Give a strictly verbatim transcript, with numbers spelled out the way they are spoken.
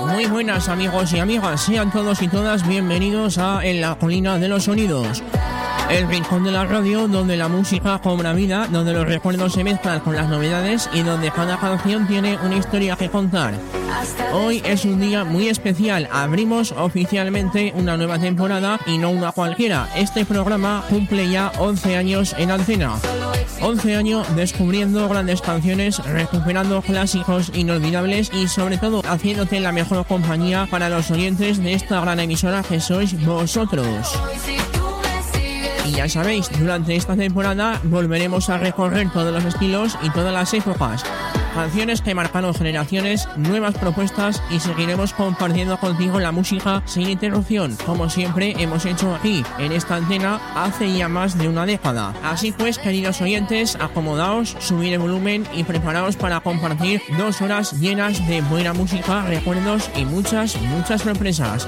Muy buenas amigos y amigas, sean todos y todas bienvenidos a En la Colina de los Sonidos, el rincón de la radio donde la música cobra vida, donde los recuerdos se mezclan con las novedades y donde cada canción tiene una historia que contar. Hoy es un día muy especial, abrimos oficialmente una nueva temporada y no una cualquiera. Este programa cumple ya once años en antena. once años descubriendo grandes canciones, recuperando clásicos inolvidables y sobre todo haciéndote la mejor compañía para los oyentes de esta gran emisora que sois vosotros. Y ya sabéis, durante esta temporada volveremos a recorrer todos los estilos y todas las épocas. Canciones que marcaron generaciones, nuevas propuestas y seguiremos compartiendo contigo la música sin interrupción, como siempre hemos hecho aquí, en esta antena, hace ya más de una década. Así pues, queridos oyentes, acomodaos, subid el volumen y preparaos para compartir dos horas llenas de buena música, recuerdos y muchas, muchas sorpresas.